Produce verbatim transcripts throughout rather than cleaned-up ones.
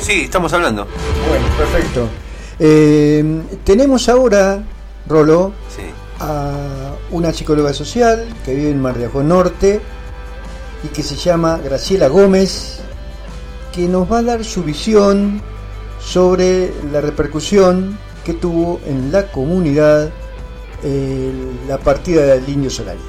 sí, estamos hablando. Bueno, perfecto. Eh, tenemos ahora, Rolo, sí. a una psicóloga social que vive en Mar de Ajó Norte y que se llama Graciela Gómez, que nos va a dar su visión sobre la repercusión que tuvo en la comunidad eh, la partida del Indio Solari.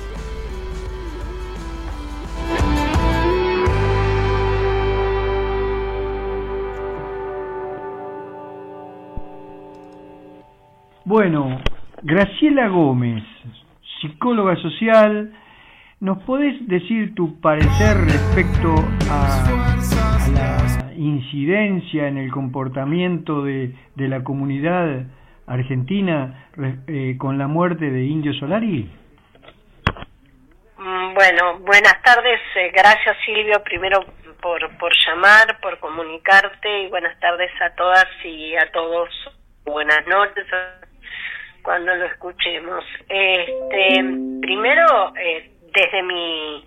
Bueno, Graciela Gómez, psicóloga social, ¿nos podés decir tu parecer respecto a, a la incidencia en el comportamiento de, de la comunidad argentina eh, con la muerte de Indio Solari? Bueno, buenas tardes, eh, gracias Silvio primero por, por llamar, por comunicarte, y buenas tardes a todas y a todos, buenas noches cuando lo escuchemos. Este, primero, eh, desde mi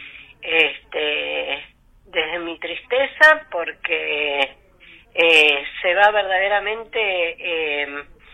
este desde mi tristeza, porque eh, se va verdaderamente eh,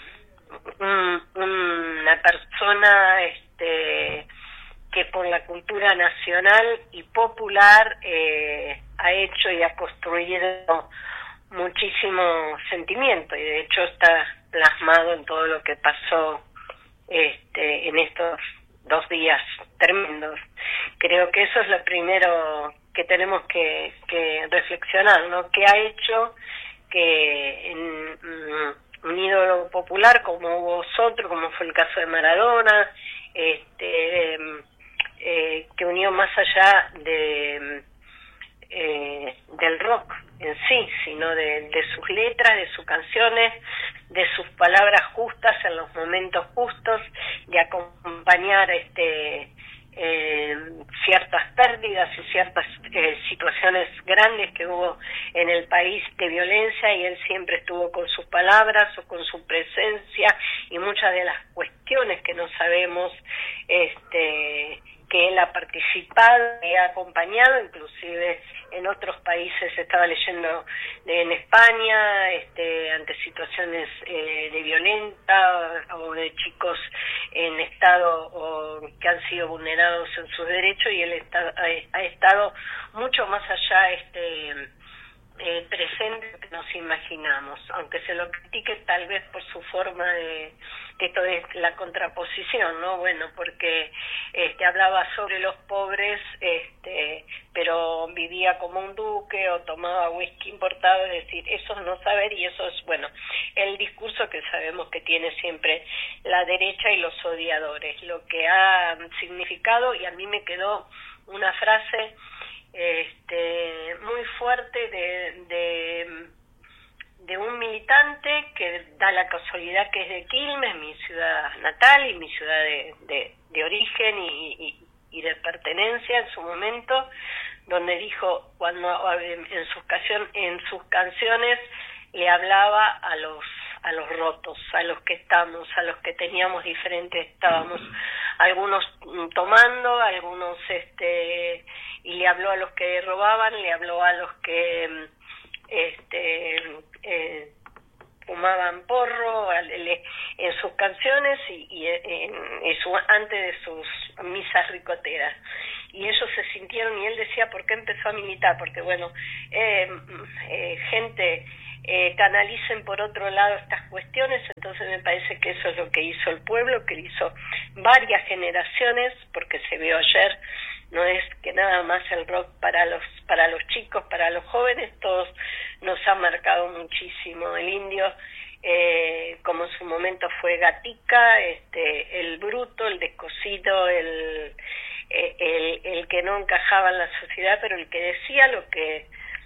un, una persona este que por la cultura nacional y popular eh, ha hecho y ha construido muchísimo sentimiento, y de hecho está plasmado en todo lo que pasó este en estos dos días tremendos. Creo que eso es lo primero que tenemos que, que reflexionar, ¿no? ¿Qué ha hecho que en, mm, un ídolo popular como hubo otro, como fue el caso de Maradona, este eh, que unió más allá de eh, del rock en sí, sino de, de sus letras, de sus canciones, de sus palabras justas en los momentos justos, de acompañar este eh, ciertas pérdidas y ciertas eh, situaciones grandes que hubo en el país de violencia, y él siempre estuvo con sus palabras o con su presencia, y muchas de las cuestiones que no sabemos este que él ha participado y ha acompañado, inclusive en otros países, estaba leyendo de, en España, este, ante situaciones eh, de violenta o de chicos en estado o que han sido vulnerados en sus derechos, y él está, ha, ha estado mucho más allá este eh, presente que nos imaginamos, aunque se lo critique tal vez por su forma de, que esto es la contraposición, ¿no? Bueno, porque este hablaba sobre los pobres, este pero vivía como un duque o tomaba whisky importado, es decir, eso es no saber, y eso es, bueno, el discurso que sabemos que tiene siempre la derecha y los odiadores, lo que ha significado, y a mí me quedó una frase este muy fuerte de, de de un militante que da la casualidad que es de Quilmes, mi ciudad natal y mi ciudad de, de, de origen y, y, y de pertenencia en su momento, donde dijo, cuando en sus canción, en sus canciones le hablaba a los a los rotos, a los que estamos, a los que teníamos diferentes, estábamos algunos tomando, algunos este y le habló a los que robaban, le habló a los que este eh, fumaban porro le, en sus canciones y, y en, en su, antes de sus misas ricoteras, y ellos se sintieron, y él decía por qué empezó a militar, porque bueno eh, eh, gente eh, canalicen por otro lado estas cuestiones, entonces me parece que eso es lo que hizo el pueblo, que hizo varias generaciones, porque se vio ayer, no es que nada más el rock para los para los chicos, para los jóvenes, todos nos ha marcado muchísimo. El indio, eh, como en su momento fue Gatica, este, el bruto, el descosido, el, el, el que no encajaba en la sociedad, pero el que decía lo que,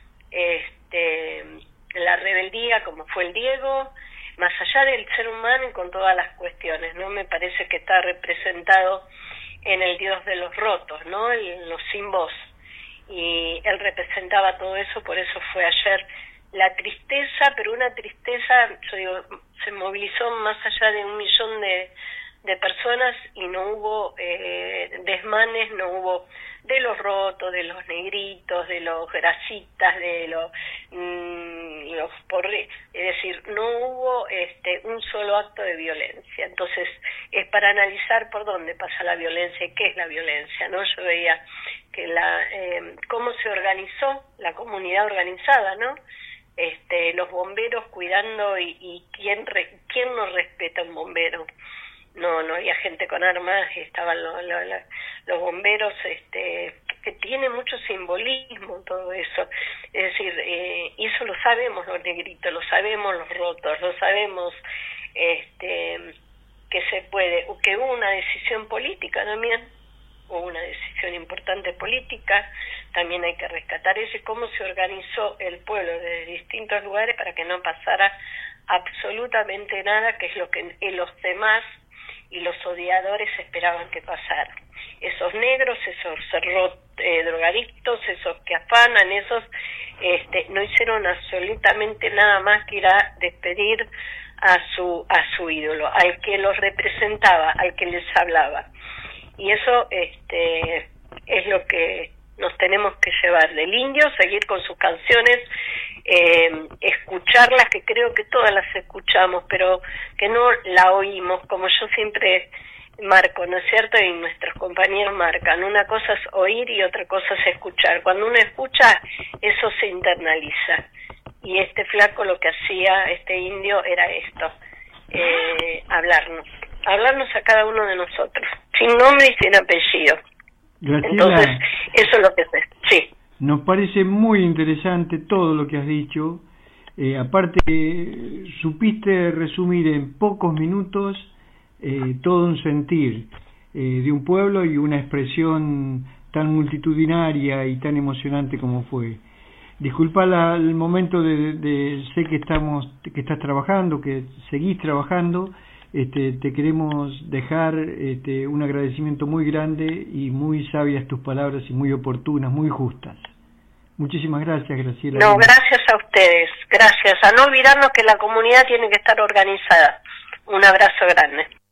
este, la rebeldía, como fue el Diego, más allá del ser humano y con todas las cuestiones, ¿no? Me parece que está representado en el Dios de los rotos, ¿no? En los sin voz, y él representaba todo eso, por eso fue ayer la tristeza, pero una tristeza, yo digo, se movilizó más allá de un millón de, de personas, y no hubo eh, desmanes, no hubo de los rotos, de los negritos, de los grasitas, de los, mmm, los porri, es decir, no hubo este, un solo acto de violencia. Entonces, es para analizar por dónde pasa la violencia y qué es la violencia, ¿no? Yo veía que la, eh, cómo se organizó la comunidad organizada, ¿no? Este, los bomberos cuidando y, y quién, re, quién no respeta a un bombero. No, no había gente con armas, estaban lo, lo, lo, los bomberos, este, que tiene mucho simbolismo todo eso. Es decir, eh, eso lo sabemos los negritos, lo sabemos los rotos, lo sabemos, este, que se puede, que hubo una decisión política también, hubo una decisión importante política, también hay que rescatar eso y cómo se organizó el pueblo desde distintos lugares para que no pasara absolutamente nada, que es lo que los demás y los odiadores esperaban que pasara. Esos negros, esos eh, drogadictos, esos que afanan, esos este, no hicieron absolutamente nada más que ir a despedir a su a su ídolo, al que los representaba, al que les hablaba. Y eso este, es lo que nos tenemos que llevar del indio, seguir con sus canciones, eh, escucharlas, que creo que todas las escuchamos, pero que no la oímos, como yo siempre marco, ¿no es cierto? Y nuestros compañeros marcan, una cosa es oír y otra cosa es escuchar. Cuando uno escucha, eso se internaliza. Y este flaco lo que hacía, este indio, era esto, eh, hablarnos, hablarnos a cada uno de nosotros, sin nombre y sin apellido. Graciela, entonces, eso es lo que sé, sí. Nos parece muy interesante todo lo que has dicho. Eh, aparte, supiste resumir en pocos minutos eh, todo un sentir eh, de un pueblo y una expresión tan multitudinaria y tan emocionante como fue. Disculpa la, el momento de, de sé que estamos, que estás trabajando, que seguís trabajando. Este, te queremos dejar este, un agradecimiento muy grande y muy sabias tus palabras y muy oportunas, muy justas. Muchísimas gracias, Graciela. No, gracias a ustedes, gracias. A no olvidarnos que la comunidad tiene que estar organizada. Un abrazo grande.